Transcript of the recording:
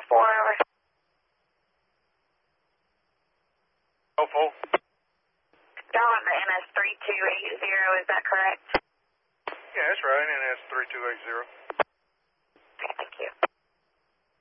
over. Hopeful. Y'all on the NS3280, is that correct? Yeah, that's right, NS3280.